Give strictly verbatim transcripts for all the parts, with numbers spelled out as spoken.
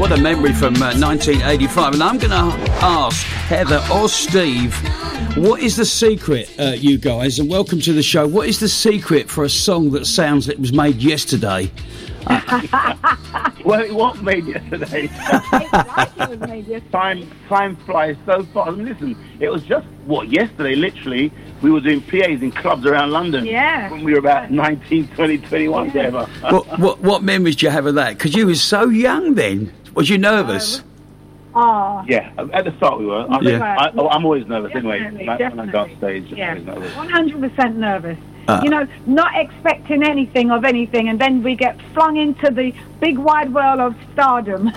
what a memory from uh, nineteen eighty-five. And I'm going to ask Heather or Steve, what is the secret, uh, you guys, and welcome to the show, what is the secret for a song that sounds like it was made yesterday? Well, it was made yesterday. Like it was made yesterday. Time, time flies so fast. I mean, listen, it was just, what, yesterday, literally, we were doing P As in clubs around London. Yeah. When we were about nineteen, twenty, twenty-one, Yeah. whatever. what, what, what memories do you have of that? Because you were so young then. Was you nervous? Oh. Yeah, at the start we were. I, Yeah. I, I, I'm always nervous Definitely, anyway. Like, when I go off stage, I'm Yeah, always nervous. one hundred percent nervous. Ah. You know, not expecting anything of anything, and then we get flung into the big wide world of stardom.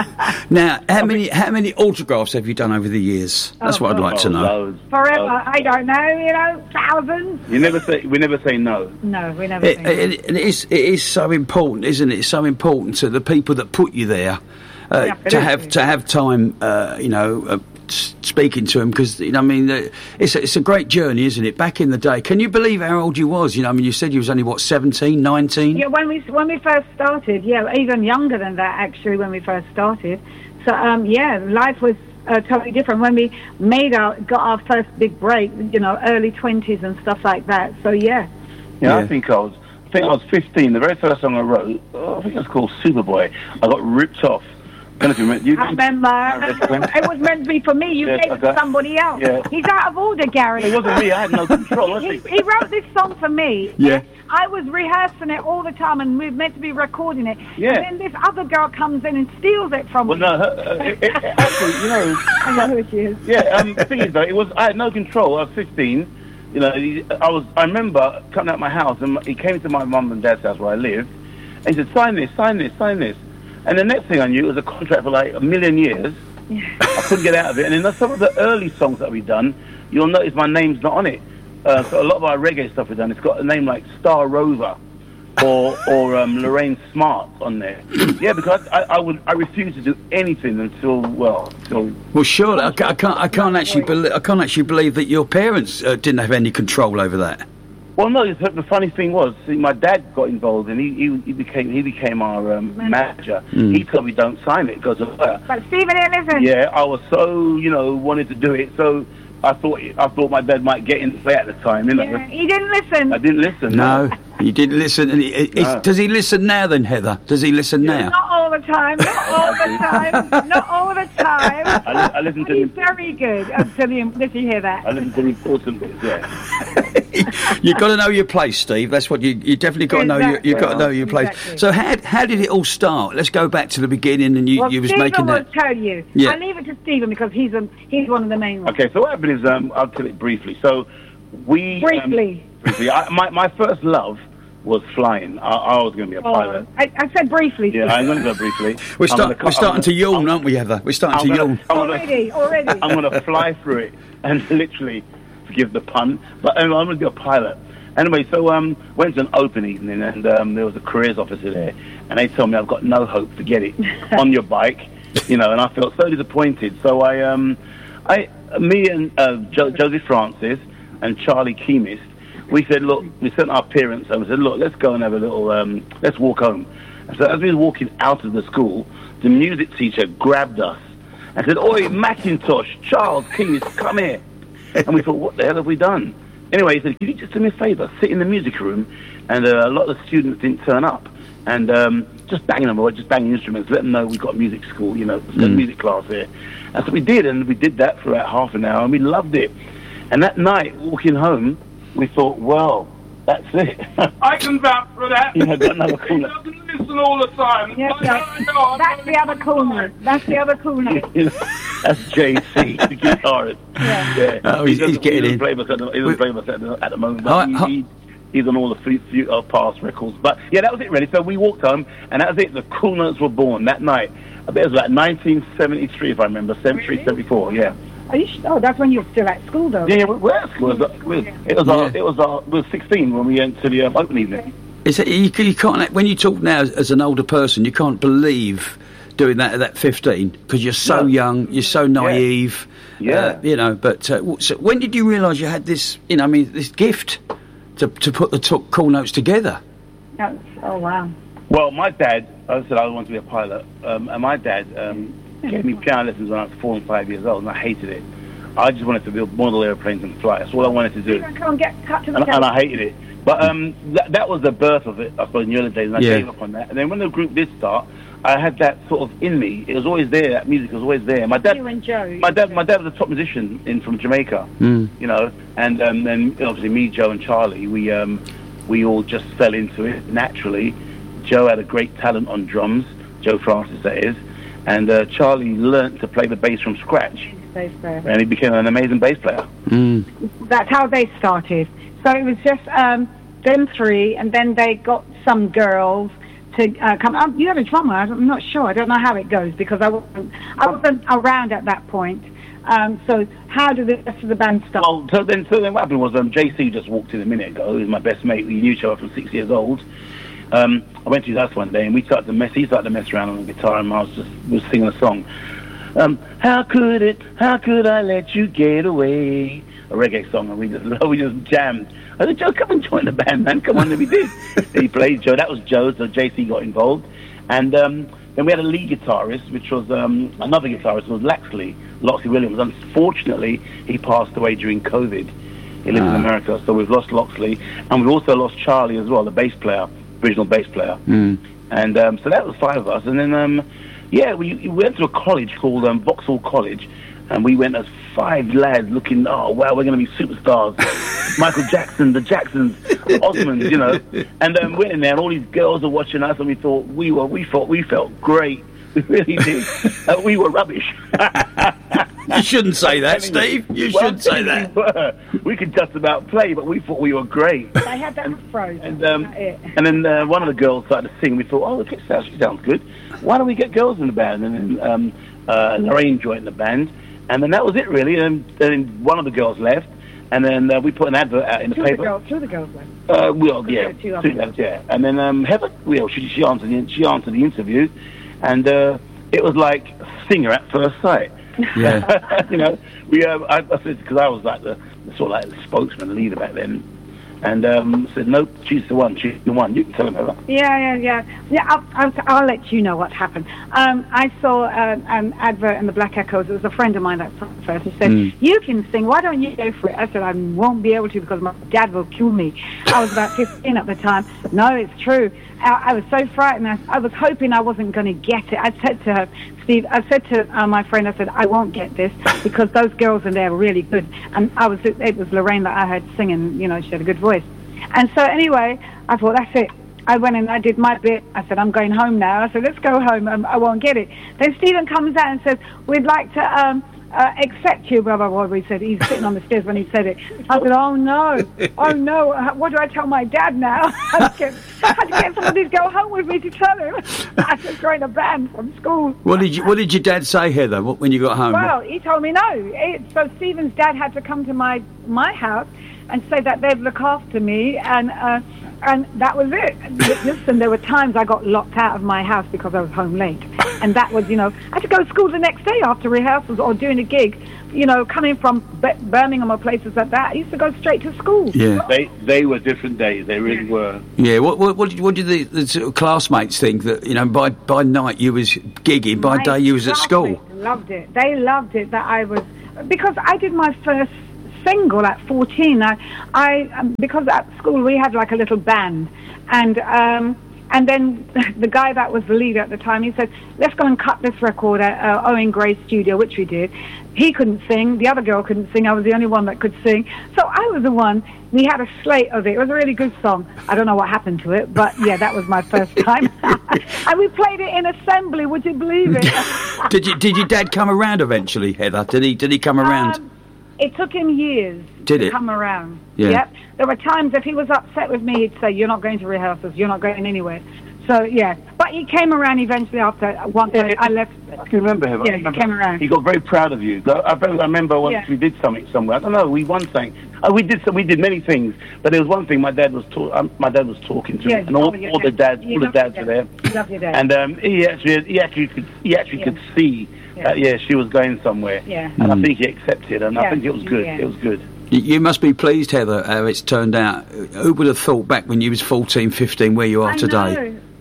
Now, how many how many autographs have you done over the years? That's Oh, what I'd like to Oh, know. loads. Forever, Loads. I don't know, you know, thousands. You never say, we never say no. No, we never It, think that. it, it, is, it is so important, isn't it? It's so important to the people that put you there uh, Yeah, to it have is. to have time, uh, you know, uh, s- speaking to them, because you know, I mean, uh, it's a, it's a great journey, isn't it? Back in the day, can you believe how old you was? You know, I mean, you said you was only what, seventeen, nineteen? Yeah, when we when we first started, yeah, even younger than that actually. When we first started, so um, yeah, life was uh, totally different. When we made our got our first big break, you know, early twenties and stuff like that. So yeah, Yeah, Yeah. I think I was. I think I was fifteen. The very first song I wrote, oh, I think it was called Superboy. I got ripped off. I don't know if you remember. You, I remember it was meant to be for me. You Yes, gave it to okay. somebody else. Yeah. He's out of order, Gary. It wasn't me. I had no control. Was He, it? he wrote this song for me. Yeah. I was rehearsing it all the time, and we were meant to be recording it. Yeah. And then this other girl comes in and steals it from Well, me. no, her, uh, it, it, actually, you know, I know who she is. yeah. Um, the thing is, though, it was I had no control. I was fifteen. You know, he, I was. I remember coming out of my house, and he came to my mum and dad's house where I lived, and he said, "Sign this, sign this, sign this." And the next thing I knew, it was a contract for like a million years. I couldn't get out of it. And then some of the early songs that we've done, you'll notice my name's not on it. Uh, so a lot of our reggae stuff we've done, it's got a name like Star Rover or or um, Lorraine Smart on there. Yeah, because I, I would I refuse to do anything until well until Well, surely I, ca- I can't. I can't actually believe. I can't actually believe that your parents uh, didn't have any control over that. well no. The the funny thing was, see, my dad got involved and he he, he became he became our um, manager. He told me don't sign it because of her. But Stephen didn't listen. Yeah, I was so you know wanted to do it so. I thought I thought my dad might get into play at the time, you know. Yeah, he didn't listen. I didn't listen. No, you didn't listen. And he, he- No. Does he listen now, then, Heather? Does he listen now? Not all the time. Not all the time. Not all the time. I, li- I listened But to he's the, very good. Uh, to the, did you hear that? I listened to the important bits. Yeah. You've got to know your place, Steve. That's what you. You definitely got to know. Your, you've got to know your place. Exactly. So how how did it all start? Let's go back to the beginning. And you, Well, you was Stephen making will that. tell you. Yeah. I leave it to Stephen because he's a, he's one of the main ones. Okay, so what happened is um, I'll tell it briefly. So we Briefly. Um, briefly. I, my my first love was flying. I, I was going to be a Oh, pilot. I, I said briefly. Yeah, I'm going to go briefly. We're, I'm start, gonna- we're starting I'm to gonna- yawn, aren't we, Heather? We're starting I'm to gonna- yawn. I'm gonna- Already, already. I'm going to fly through it and literally, forgive the pun, but anyway, I'm going to be a pilot. Anyway, so um, went to an open evening and um, there was a careers officer there, and they told me I've got no hope. Forget it. On your bike, you know. And I felt so disappointed. So I, um, I, me and uh, jo- Josie Francis and Charlie Keemist, we said, look, we sent our parents and we said, look, let's go and have a little, um, let's walk home. And so as we were walking out of the school, the music teacher grabbed us and said, oi, Macintosh, Charles Keemist, come here. And we thought, what the hell have we done? Anyway, he said, can you just do me a favour? Sit in the music room. And uh, a lot of the students didn't turn up. And um, just banging them, or just banging instruments, let them know we've got music school, you know, mm. music class here. And so we did, and we did that for about half an hour, and we loved it. And that night, walking home, we thought, well, that's it. I can vouch for that. You know, got another He corner. doesn't listen all the time. Yes, Like, yes. I know, I'm That's the other corner. That's the other corner. You know, that's J C, the guitarist. Yeah. Yeah. Oh, he's- He doesn't- he's getting he doesn't in. Play with us at the, he doesn't play with us at the, at the moment, but Hi- he, hi- he, he's on all the few, few, uh, past records. But yeah, that was it really. So we walked home, and that was it. The Cool Notes were born that night. I bet it was like nineteen seventy-three, if I remember, seventy-three, seventy-four, yeah. Are you sh- oh, that's when you were still at school, though. Yeah, yeah, we we're at school. It was, it was, our, it was our, we were sixteen when we went to the um, open evening. Is it, you, you can't. When you talk now as, as an older person, you can't believe doing that at that fifteen because you're so No. young, you're so naive. Yeah. Uh, you know. But uh, w- so when did you realise you had this? You know, I mean, this gift to to put the t- cool notes together. That's, oh, wow. Well, my dad, I said I wanted to be a pilot, um, and my dad um, gave me piano lessons when I was four and five years old, and I hated it. I just wanted to build model airplanes and fly. That's all I wanted to do. Come on, get cut to the and, and I hated it. But um, that, that was the birth of it, I suppose, in the early days, and I Yeah. gave up on that. And then when the group did start, I had that sort of in me. It was always there. That music was always there. My dad, You and Joe. my dad, my dad was a top musician in from Jamaica. Mm. You know, and um, then obviously me, Joe, and Charlie, we um, we all just fell into it naturally. Joe had a great talent on drums, Joe Francis that is, and uh, Charlie learnt to play the bass from scratch, Bass player. and he became an amazing bass player. Mm. That's how they started. So it was just um, them three, and then they got some girls to uh, come. Um, you had a drummer. I'm not sure. I don't know how it goes because I wasn't, I wasn't around at that point. Um, so how did the rest of the band start? Well, so then, so then what happened was um, J C just walked in a minute ago. He was my best mate. We knew each other from six years old. Um, I went to his house one day and we started to mess. He started to mess around on the guitar, and I was just was singing a song. Um, how could it? How could I let you get away? A reggae song, and we just we just jammed. I said, Joe, come and join the band, man. Come on, and we did. He played Joe. That was Joe. So J C got involved, and um, then we had a lead guitarist, which was um, another guitarist, was Laxley, Loxley Williams. Unfortunately, he passed away during COVID. He lives Ah. in America, so we've lost Loxley, and we've also lost Charlie as well, the bass player, original bass player. Mm. And um, so that was five of us. And then, um, yeah, we, we went to a college called um, Vauxhall College, and we went as five lads looking, oh, wow, we're going to be superstars. Michael Jackson, the Jacksons, Osmonds, you know. And um, we went in there, and all these girls are watching us, and we thought we were, we thought we felt great. We really did. uh, we were rubbish. You shouldn't say that, Steve. You Well, should say that. We, were. We could just about play, but we thought we were great. They had that frozen. And um, That's it. and then uh, one of the girls started to sing. We thought, oh, look, it sounds, she sounds good. Why don't we get girls in the band? And then um, uh, Lorraine joined the band, and then that was it really. And then one of the girls left, and then uh, we put an advert out in the Two of the paper. girls, two of the girls left. Uh, well, yeah, Two of two them. lads, yeah. And then um, Heather, well, she she answered the, she answered the interview, and uh, it was like singer at first sight. Yeah. You know, we uh, I, I said because I was like the, the sort of like the spokesman, leader back then, and um, said nope, she's the one, she's the one. You can tell him about. Yeah, yeah, yeah. Yeah, I'll, I'll, I'll let you know what happened. Um, I saw uh, an advert in the Black Echoes. It was a friend of mine that saw it first. He said, Mm. you can sing. Why don't you go for it? I said, I won't be able to because my dad will kill me. I was about fifteen at the time. No, it's true. I, I was so frightened. I, I was hoping I wasn't going to get it. I said to her, Steve, I said to uh, my friend, I said, I won't get this because those girls in there are really good. And I was, it was Lorraine that I heard singing, you know, she had a good voice. And so anyway, I thought, that's it. I went and I did my bit. I said, I'm going home now. I said, let's go home. Um, I won't get it. Then Stephen comes out and says, we'd like to um, uh, accept you, blah, blah, blah. He said, he's sitting on the stairs when he said it. I said, oh, no. Oh, no. Uh, What do I tell my dad now? I had to get, I had to get somebody to go home with me to tell him. I just joined a band from school. What did you What did your dad say, Heather? What, when you got home? Well, he told me no. It, so Stephen's dad had to come to my, my house and say that they'd look after me, and uh, and that was it. Listen, there were times I got locked out of my house because I was home late, and that was, you know, I had to go to school the next day after rehearsals or doing a gig. You know, coming from B- Birmingham or places like that, I used to go straight to school. Yeah. They they were different days. They really were. Yeah. What What What did, what did the, the sort of classmates think that you know by by night you was gigging, by My day you was at school? classmates Loved it. They loved it that I was, because I did my first single at fourteen. I, I um, because at school we had like a little band, and um, and then the guy that was the leader at the time, he said, let's go and cut this record at uh, Owen Gray's studio, which we did. He couldn't sing, the other girl couldn't sing, I was the only one that could sing. So I was the one, we had a slate of it. It was a really good song. I don't know what happened to it, but yeah, that was my first time. And we played it in assembly, would you believe it? Did you Did your dad come around eventually, Heather? Did he Did he come around? Um, it took him years Did to it? come around. Yeah. Yep. There were times if he was upset with me, he'd say, you're not going to rehearsals, you're not going anywhere. So, yeah. But he came around eventually after one day I left. I can remember him. I Yeah, he remember. came around. He got very proud of you. I, I remember once Yeah. we did something somewhere. I don't know. We won something. Oh, we did. Some, we did many things, but there was one thing. My dad was talk, um, My dad was talking to Yeah, me, and all, oh, your all the dad. dads, You all the love your dads were dad. there. You love your dad. And um, he actually, he actually could, he actually Yeah. could see. Yeah. That, yeah, she was going somewhere. Yeah. And Mm. I think he accepted, and I Yeah. think it was good. Yeah. It was good. You, you must be pleased, Heather, how it's turned out. Who would have thought back when you was fourteen, fifteen, where you are I today? know.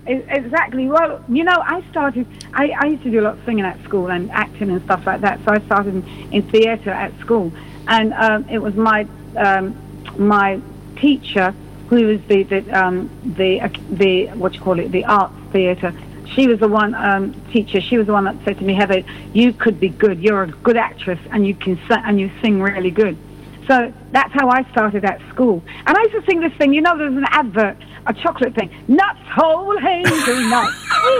e- exactly. Well, you know, I started, I, I used to do a lot of singing at school and acting and stuff like that. So I started in, in theatre at school. And um, it was my um, my teacher, who was the, the, um, the, uh, the what you call it, the arts theatre. She was the one um, teacher. She was the one that said to me, Heather, you could be good. You're a good actress, and you can sing, and you sing really good. So that's how I started at school. And I used to sing this thing. You know, there was an advert, a chocolate thing. Nuts, whole hazelnuts.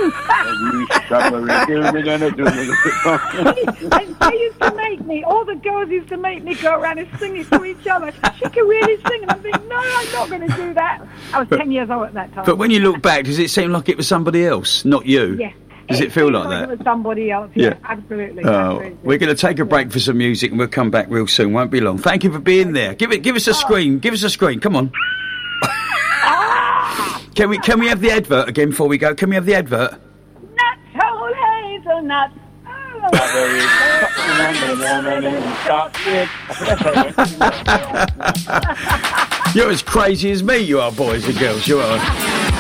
and they used to make me, all the girls used to make me go around and sing it to each other. She could really sing. And I'm thinking, no, I'm not going to do that. I was but, ten years old at that time. But when you look back, does it seem like it was somebody else, not you? Yeah. Does it, it feel like that? It was somebody else. Yeah, yeah. absolutely, oh, absolutely. We're going to take a break for some music, and we'll come back real soon. Won't be long. Thank you for being there. Give it, give us a oh. screen. Give us a screen. Come on. ah! Can we, can we have the advert again before we go? Can we have the advert? Nuts, whole hazelnuts. You're as crazy as me. You are, boys and girls. You are.